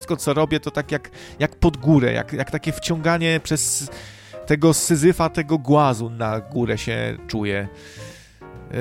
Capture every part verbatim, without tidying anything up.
wszystko, co robię, to tak jak, jak pod górę, jak, jak takie wciąganie przez tego Syzyfa, tego głazu na górę się czuję. Yy...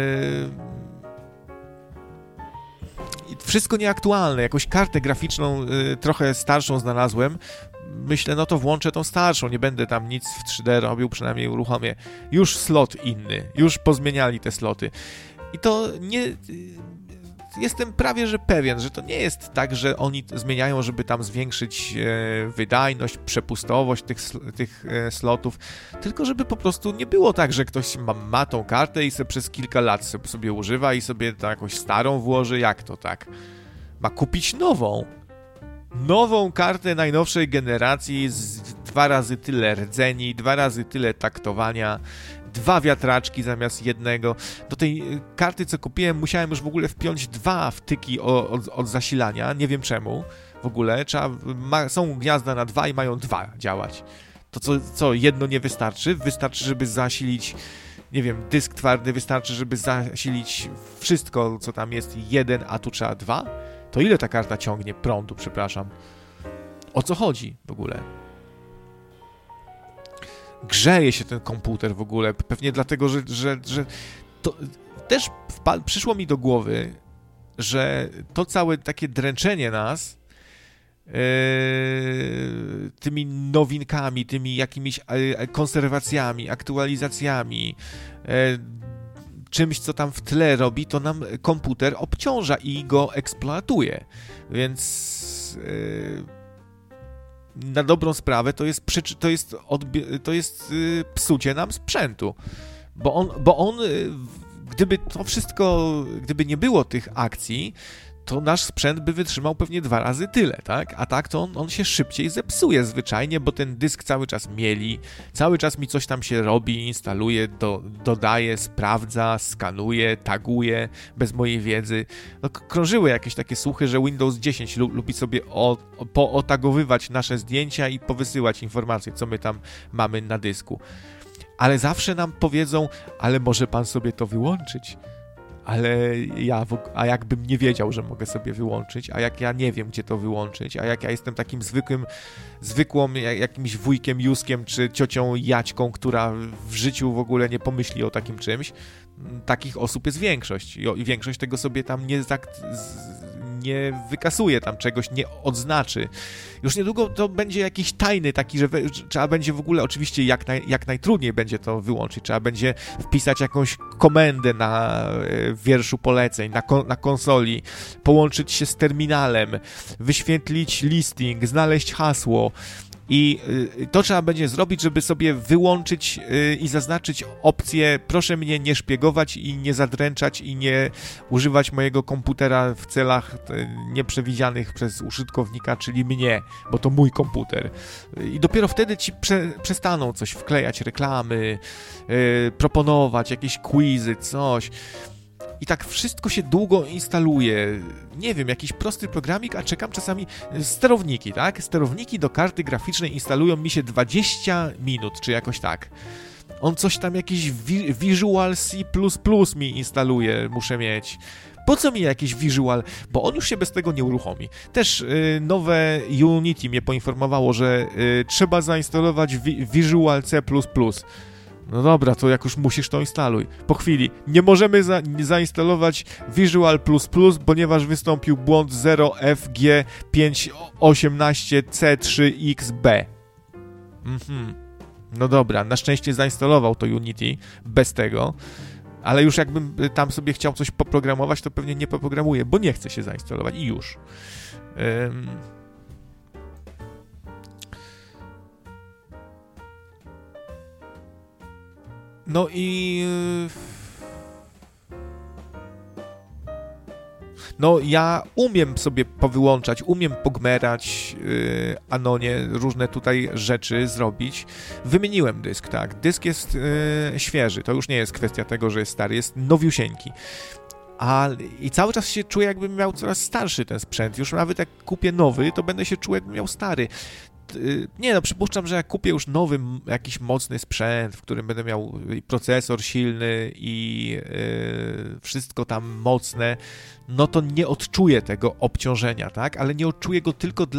Wszystko nieaktualne, jakąś kartę graficzną yy, trochę starszą znalazłem. Myślę, no to włączę tą starszą, nie będę tam nic w trzy D robił, przynajmniej uruchomię. Już slot inny, już pozmieniali te sloty. I to nie... Jestem prawie, że pewien, że to nie jest tak, że oni zmieniają, żeby tam zwiększyć e, wydajność, przepustowość tych, tych e, slotów, tylko żeby po prostu nie było tak, że ktoś ma, ma tą kartę i sobie przez kilka lat sobie, sobie używa i sobie to jakąś starą włoży. Jak to tak? Ma kupić nową. Nową kartę najnowszej generacji z dwa razy tyle rdzeni, dwa razy tyle taktowania, dwa wiatraczki zamiast jednego. Do tej karty, co kupiłem, musiałem już w ogóle wpiąć dwa wtyki od, od zasilania. Nie wiem czemu w ogóle. Trzeba, ma, są gniazda na dwa i mają dwa działać. To co, co, jedno nie wystarczy? Wystarczy, żeby zasilić, nie wiem, dysk twardy, wystarczy, żeby zasilić wszystko, co tam jest, jeden, a tu trzeba dwa? To ile ta karta ciągnie prądu, przepraszam? O co chodzi w ogóle? Grzeje się ten komputer w ogóle, pewnie dlatego, że, że, że to też wpa- przyszło mi do głowy, że to całe takie dręczenie nas yy, tymi nowinkami, tymi jakimiś yy, konserwacjami, aktualizacjami, yy, czymś, co tam w tle robi, to nam komputer obciąża i go eksploatuje, więc yy, na dobrą sprawę to jest, przyczy- to jest, odbi- to jest yy, psucie nam sprzętu, bo on, bo on yy, gdyby to wszystko, gdyby nie było tych akcji, to nasz sprzęt by wytrzymał pewnie dwa razy tyle, tak? A tak to on, on się szybciej zepsuje zwyczajnie, bo ten dysk cały czas mieli, cały czas mi coś tam się robi, instaluje, do, dodaje, sprawdza, skanuje, taguje, bez mojej wiedzy. No, krążyły jakieś takie słuchy, że Windows dziesięć lu- lubi sobie o, o, pootagowywać nasze zdjęcia i powysyłać informacje, co my tam mamy na dysku. Ale zawsze nam powiedzą, ale może pan sobie to wyłączyć. Ale ja, a jakbym nie wiedział, że mogę sobie wyłączyć, a jak ja nie wiem, gdzie to wyłączyć, a jak ja jestem takim zwykłym, zwykłą jakimś wujkiem Józkiem, czy ciocią Jaćką, która w życiu w ogóle nie pomyśli o takim czymś, takich osób jest większość i większość tego sobie tam nie, nie wykasuje, tam czegoś nie odznaczy. Już niedługo to będzie jakiś tajny taki, że we, trzeba będzie w ogóle, oczywiście jak, naj, jak najtrudniej będzie to wyłączyć, trzeba będzie wpisać jakąś komendę na wierszu poleceń, na, kon, na konsoli, połączyć się z terminalem, wyświetlić listing, znaleźć hasło. I to trzeba będzie zrobić, żeby sobie wyłączyć i zaznaczyć opcję proszę mnie nie szpiegować i nie zadręczać i nie używać mojego komputera w celach nieprzewidzianych przez użytkownika, czyli mnie, bo to mój komputer. I dopiero wtedy ci prze, przestaną coś wklejać, reklamy, yy, proponować jakieś quizy, coś. I tak wszystko się długo instaluje. Nie wiem, jakiś prosty programik, a czekam czasami... Sterowniki, tak? Sterowniki do karty graficznej instalują mi się dwadzieścia minut, czy jakoś tak. On coś tam, jakiś vi- Visual C plus plus mi instaluje, muszę mieć. Po co mi jakiś Visual? Bo on już się bez tego nie uruchomi. Też yy, nowe Unity mnie poinformowało, że yy, trzeba zainstalować vi- Visual C plus plus. No dobra, to jak już musisz, to instaluj. Po chwili. Nie możemy za- zainstalować Visual plus plus, ponieważ wystąpił błąd zero F G pięć osiemnaście C trzy X B. Mhm. No dobra, na szczęście zainstalował to Unity bez tego, ale już jakbym tam sobie chciał coś poprogramować, to pewnie nie poprogramuję, bo nie chce się zainstalować i już. Ym... No i... No ja umiem sobie powyłączać, umiem pogmerać yy, Anonie, różne tutaj rzeczy zrobić. Wymieniłem dysk, tak. Dysk jest yy, świeży, to już nie jest kwestia tego, że jest stary, jest nowiusieńki. A, I cały czas się czuję, jakbym miał coraz starszy ten sprzęt. Już nawet jak kupię nowy, to będę się czuł, jakbym miał stary. Nie no, przypuszczam, że jak kupię już nowy, jakiś mocny sprzęt, w którym będę miał procesor silny i yy, wszystko tam mocne, no to nie odczuję tego obciążenia, tak? Ale nie odczuję go tylko dla